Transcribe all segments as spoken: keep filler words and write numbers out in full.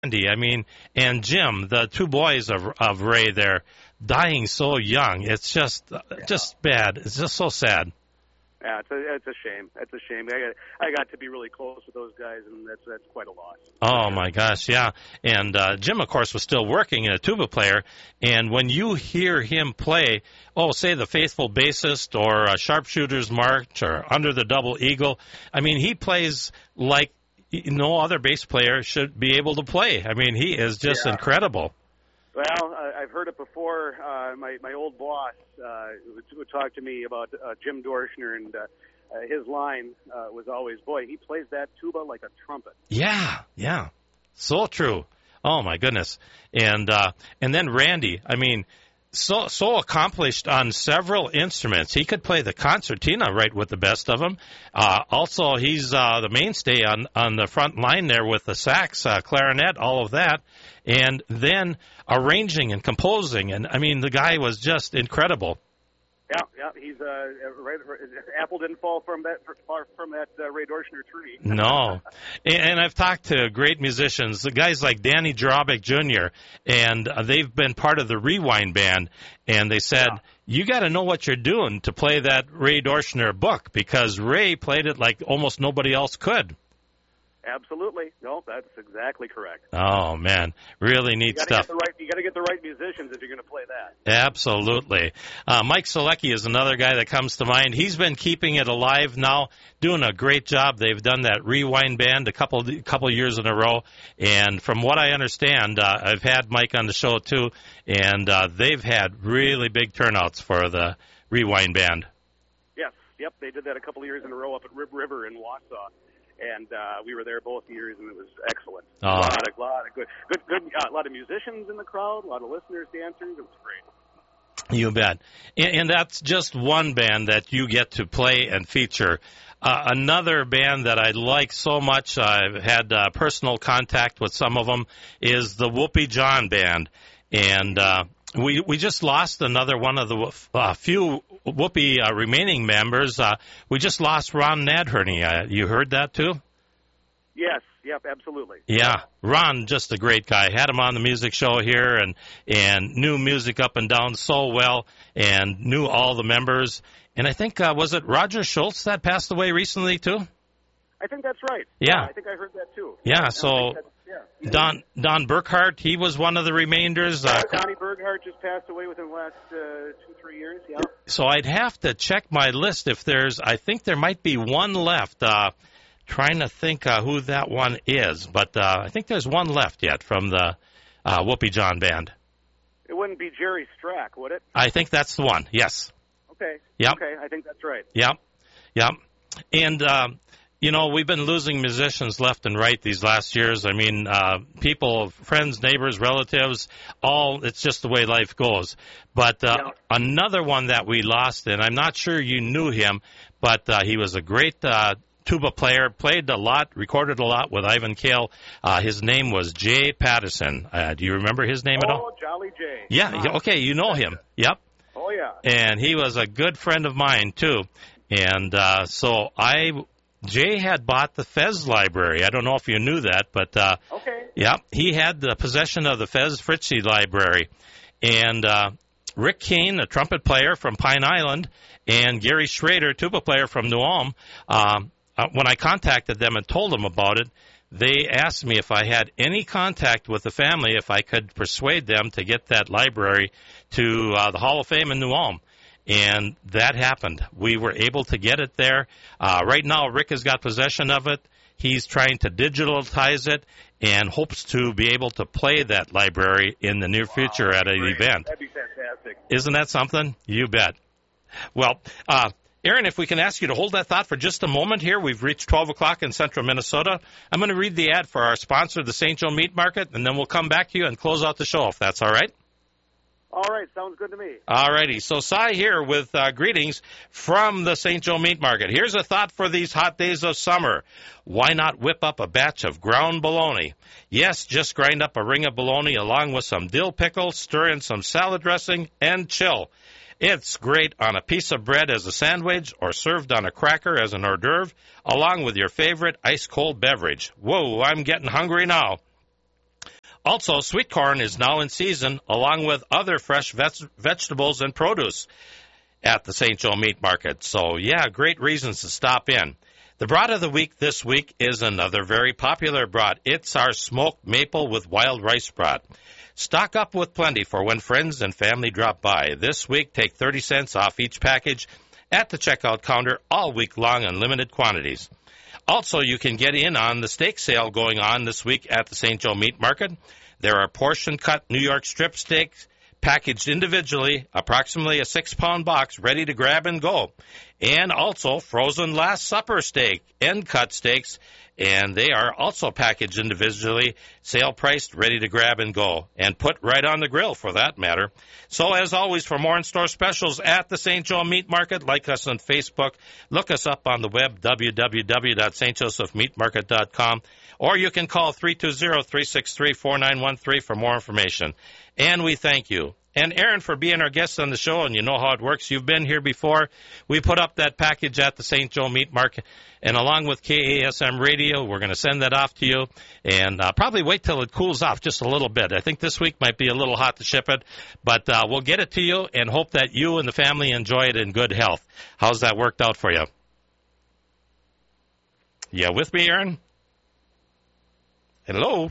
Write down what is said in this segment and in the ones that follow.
Randy, I mean, and Jim, the two boys of of Ray there, dying so young. It's just Yeah. just bad. It's just so sad. Yeah, it's a it's a shame. It's a shame. I got I got to be really close with those guys, and that's that's quite a loss. Oh my gosh, yeah. And uh, Jim, of course, was still working as a tuba player. And when you hear him play, oh, say the Faithful Bassist or uh, Sharpshooter's March or Under the Double Eagle, I mean, he plays like no other bass player should be able to play. I mean, he is just Yeah. incredible. Well, uh, I've heard it before. Uh, my my old boss uh, would, would talk to me about uh, Jim Dorschner, and uh, uh, his line uh, was always, "Boy, he plays that tuba like a trumpet." Yeah, yeah, so true. Oh my goodness. And uh, and then Randy, I mean, so so accomplished on several instruments. He could play the concertina right with the best of them. Uh, also, he's uh, the mainstay on on the front line there with the sax, uh, clarinet, all of that. And then arranging and composing, and I mean, the guy was just incredible. Yeah, yeah, he's uh, right. Apple didn't fall from that far from that uh, Ray Dorschner tree. No, and, and I've talked to great musicians, the guys like Danny Jarabic Junior, and uh, they've been part of the Rewind band, and they said, Yeah. you got to know what you're doing to play that Ray Dorschner book, because Ray played it like almost nobody else could. Absolutely, no, that's exactly correct. Oh man, really neat You gotta stuff. get the right. You got to get the right musicians if you're going to play that. Absolutely. Uh, Mike Selecki is another guy that comes to mind. He's been keeping it alive now, doing a great job. They've done that Rewind band a couple couple years in a row, and from what I understand, uh, I've had Mike on the show too, and uh, they've had really big turnouts for the Rewind band. Yes, yep, they did that a couple of years in a row up at Rib River in Wausau. And uh, we were there both years, and it was excellent. Oh. A lot of, lot of good, good, good, uh, a lot of musicians in the crowd, a lot of listeners, dancers. It was great. You bet. And, and that's just one band that you get to play and feature. Uh, another band that I like so much, I've had uh, personal contact with some of them, is the Whoopi John Band. And uh, we we just lost another one of the uh, few Whoopi uh, remaining members. Uh, we just lost Ron Nadherney. Uh, you heard that too? Yes, yep, absolutely. Yeah, Ron, just a great guy. Had him on the music show here, and and knew music up and down so well, and knew all the members. And I think uh, was it Roger Schultz that passed away recently too? I think that's right. Yeah. I think I heard that too. Yeah, I so think that's- yeah. Don Don Burkhart, he was one of the remainders. Uh, Donnie Berghardt just passed away within the last uh, two, three years. Yeah. so I'd have to check my list if there's. I think there might be one left. Uh, trying to think uh, who that one is, but uh, I think there's one left yet from the uh, Whoopi John Band. It wouldn't be Jerry Strack, would it? I think that's the one. Yes. Okay. Yep. Okay, I think that's right. Yep. Yep. And, um, you know, we've been losing musicians left and right these last years. I mean, uh, people, friends, neighbors, relatives, all, it's just the way life goes. But uh, Yeah. another one that we lost, and I'm not sure you knew him, but uh, he was a great uh, tuba player, played a lot, recorded a lot with Ivan Kale. Uh, his name was Jay Patterson. Uh, do you remember his name at all? Oh, Jolly Jay. Yeah, yeah, okay, you know him. Yep. Oh, yeah. And he was a good friend of mine, too. And uh, so I, Jay had bought the Fez library. I don't know if you knew that, but uh, Okay. yeah, he had the possession of the Fez Fritzie library. And uh, Rick Kane, a trumpet player from Pine Island, and Gary Schrader, tuba player from New Ulm, um, uh, when I contacted them and told them about it, they asked me if I had any contact with the family, if I could persuade them to get that library to uh, the Hall of Fame in New Ulm. And that happened. We were able to get it there. Uh, right now, Rick has got possession of it. He's trying to digitalize it and hopes to be able to play that library in the near future Wow, at an great. event. That'd be fantastic. Isn't that something? You bet. Well, uh, Aaron, if we can ask you to hold that thought for just a moment here. We've reached twelve o'clock in central Minnesota. I'm going to read the ad for our sponsor, the Saint Joe Meat Market, and then we'll come back to you and close out the show, if that's all right. All right, sounds good to me. All righty. So Cy here with uh, greetings from the Saint Joe Meat Market. Here's a thought for these hot days of summer. Why not whip up a batch of ground bologna? Yes, just grind up a ring of bologna along with some dill pickle, stir in some salad dressing, and chill. It's great on a piece of bread as a sandwich or served on a cracker as an hors d'oeuvre, along with your favorite ice-cold beverage. Whoa, I'm getting hungry now. Also, sweet corn is now in season, along with other fresh veg- vegetables and produce at the Saint Joe Meat Market. So, yeah, great reasons to stop in. The brat of the week this week is another very popular brat. It's our smoked maple with wild rice brat. Stock up with plenty for when friends and family drop by. This week, take thirty cents off each package at the checkout counter all week long in limited quantities. Also, you can get in on the steak sale going on this week at the Saint Joe Meat Market. There are portion-cut New York strip steaks packaged individually, approximately a six-pound box, ready to grab and go. And also frozen Last Supper steak, end-cut steaks, and they are also packaged individually, sale-priced, ready to grab and go, and put right on the grill for that matter. So, as always, for more in-store specials at the Saint Joe Meat Market, like us on Facebook, look us up on the web, w w w dot st joseph meat market dot com, or you can call three two zero, three six three, four nine one three for more information. And we thank you. And Aaron, for being our guest on the show, and you know how it works. You've been here before. We put up that package at the Saint Joe Meat Market, and along with K A S M Radio, we're going to send that off to you, and uh, probably wait till it cools off just a little bit. I think this week might be a little hot to ship it, but uh, we'll get it to you and hope that you and the family enjoy it in good health. How's that worked out for you? Yeah, with me, Aaron? Hello?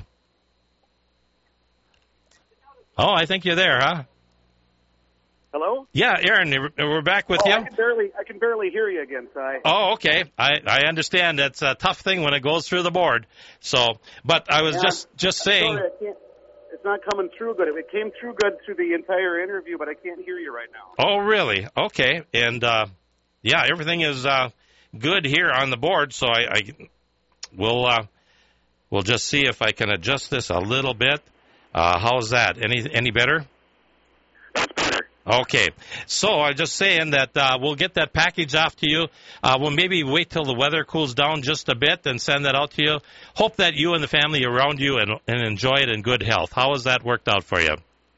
Oh, I think you're there, huh? Hello? Yeah, Aaron, we're back with oh, you. I can barely, I can barely hear you again, Si. Oh, okay. I, I understand. That's a tough thing when it goes through the board. So, but I was yeah, just just I'm saying. Sorry, I can't, it's not coming through good. It came through good through the entire interview, but I can't hear you right now. Oh, really? Okay. And uh, yeah, everything is uh, good here on the board. So I, I we'll uh, we'll just see if I can adjust this a little bit. Uh, how's that? Any any better? That's better. Okay. So I'm just saying that uh, we'll get that package off to you. Uh, we'll maybe wait till the weather cools down just a bit and send that out to you. Hope that you and the family around you and, and enjoy it in good health. How has that worked out for you?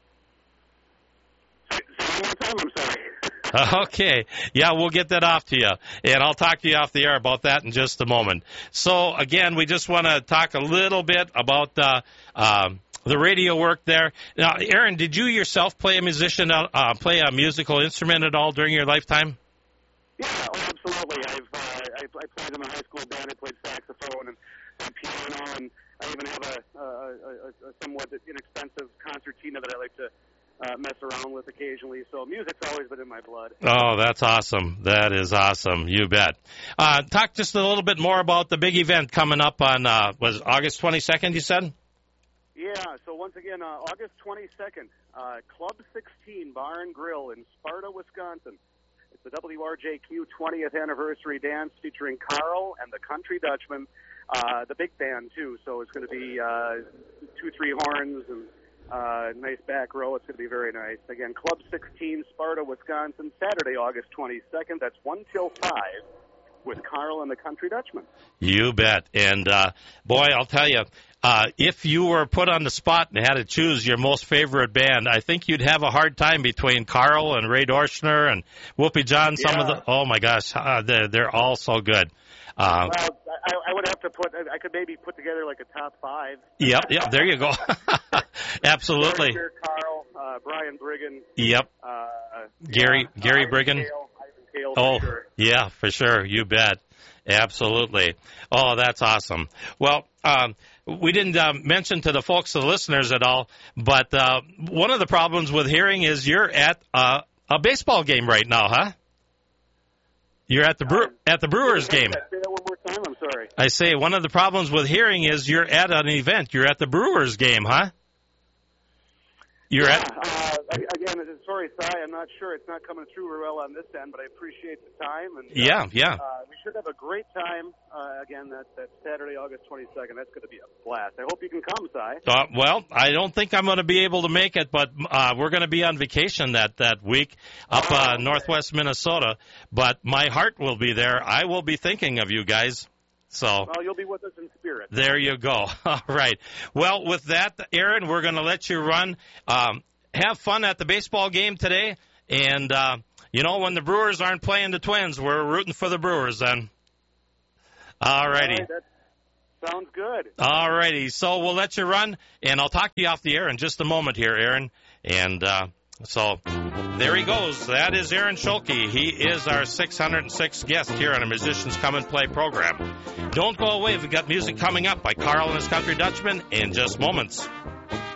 Say one more time, I'm sorry. Okay. Yeah, we'll get that off to you. And I'll talk to you off the air about that in just a moment. So, again, we just want to talk a little bit about uh, um, the radio work there. Now, Aaron, did you yourself play a musician, uh, play a musical instrument at all during your lifetime? Yeah, oh, absolutely. I've uh, I, I played in my high school band. I played saxophone and, and piano, and I even have a, a, a, a somewhat inexpensive concertina that I like to uh, mess around with occasionally. So music's always been in my blood. Oh, that's awesome. That is awesome. You bet. Uh, talk just a little bit more about the big event coming up on, uh, was August twenty-second, you said? Yeah, so once again, uh, August twenty-second, uh, Club sixteen Bar and Grill in Sparta, Wisconsin. It's the W R J Q twentieth anniversary dance featuring Carl and the Country Dutchman, uh, the big band, too. So it's going to be uh, two, three horns and uh, nice back row. It's going to be very nice. Again, Club sixteen, Sparta, Wisconsin, Saturday, August twenty-second. That's one till five with Carl and the Country Dutchman. You bet. And, uh, boy, I'll tell you, Uh, if you were put on the spot and had to choose your most favorite band, I think you'd have a hard time between Carl and Ray Dorschner and Whoopi John. Some yeah. of the, oh my gosh, uh, they're, they're all so good. Uh, well, I, I would have to put, I could maybe put together like a top five. Yep, yep, there you go. Absolutely. Dorschner, Carl, uh, Brian Brigham. Yep. Uh, Gary, yeah, Gary uh, Brigham. Kale, Ivan Kale, oh, for sure. yeah, for sure. You bet. Absolutely. Oh, that's awesome. Well, um, we didn't uh, mention to the folks, the listeners at all, but uh, one of the problems with hearing is you're at uh, a baseball game right now, huh? You're at the Bre- at the Brewers game. Say that one more time. I'm sorry. I say one of the problems with hearing is you're at an event. You're at the Brewers game, huh? You're yeah, at. Uh, again, sorry, Si, I'm not sure. It's not coming through real well on this end, but I appreciate the time. And, uh, yeah, yeah. Uh, we should have a great time. Uh, again, that, that Saturday, August twenty-second. That's going to be a blast. I hope you can come, Si. Uh, well, I don't think I'm going to be able to make it, but uh, we're going to be on vacation that, that week up oh, uh, okay. northwest Minnesota. But my heart will be there. I will be thinking of you guys. So well, you'll be with us in spirit. There you go. All right. Well, with that, Aaron, we're going to let you run. Um, have fun at the baseball game today. And, uh, you know, when the Brewers aren't playing the Twins, we're rooting for the Brewers then. All righty. All right, Sounds good. All righty. So we'll let you run, and I'll talk to you off the air in just a moment here, Aaron. And uh, so there he goes. That is Aaron Schulke. He is our six hundred sixth guest here on our Musicians Come and Play program. Don't go away. We've got music coming up by Carl and his Country Dutchman in just moments.